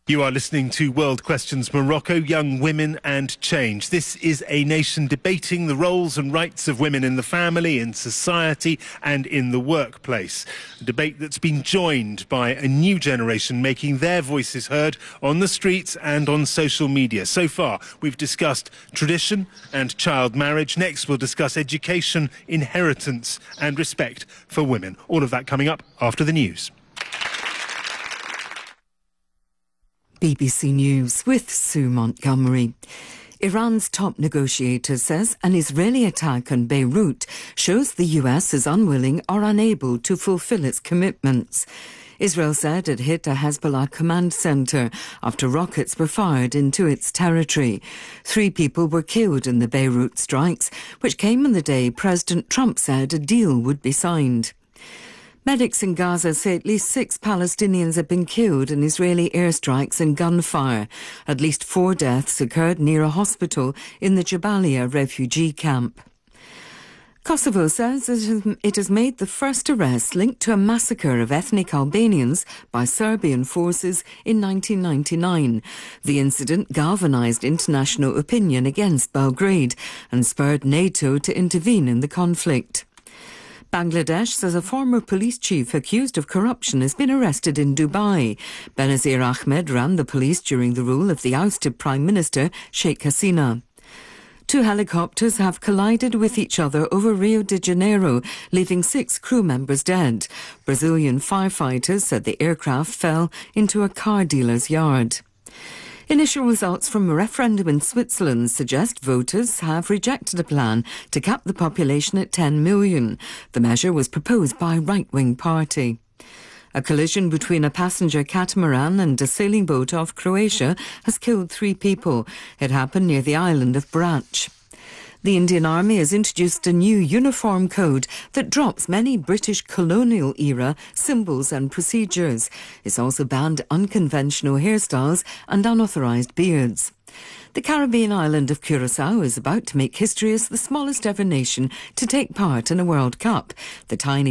You are listening to World Questions Morocco, Young Women and Change. This is a nation debating the roles and rights of women in the family, in society and in the workplace. A debate that's been joined by a new generation making their voices heard on the streets and on social media. So far, we've discussed tradition and child marriage. Next, we'll discuss education, inheritance and respect for women. All of that coming up after the news. BBC News with Sue Montgomery. Iran's top negotiator says an Israeli attack on Beirut shows the US is unwilling or unable to fulfill its commitments. Israel said it hit a Hezbollah command centre after rockets were fired into its territory. 3 people were killed in the Beirut strikes, which came on the day President Trump said a deal would be signed. Medics in Gaza say at least 6 Palestinians have been killed in Israeli airstrikes and gunfire. At least 4 deaths occurred near a hospital in the Jabalia refugee camp. Kosovo says it has made the first arrest linked to a massacre of ethnic Albanians by Serbian forces in 1999. The incident galvanised international opinion against Belgrade and spurred NATO to intervene in the conflict. Bangladesh says a former police chief accused of corruption has been arrested in Dubai. Benazir Ahmed ran the police during the rule of the ousted Prime Minister Sheikh Hasina. 2 helicopters have collided with each other over Rio de Janeiro, leaving 6 crew members dead. Brazilian firefighters said the aircraft fell into a car dealer's yard. Initial results from a referendum in Switzerland suggest voters have rejected a plan to cap the population at 10 million. The measure was proposed by a right-wing party. A collision between a passenger catamaran and a sailing boat off Croatia has killed 3 people. It happened near the island of Brač. The Indian Army has introduced a new uniform code that drops many British colonial-era symbols and procedures. It's also banned unconventional hairstyles and unauthorised beards. The Caribbean island of Curaçao is about to make history as the smallest ever nation to take part in a World Cup. The tiny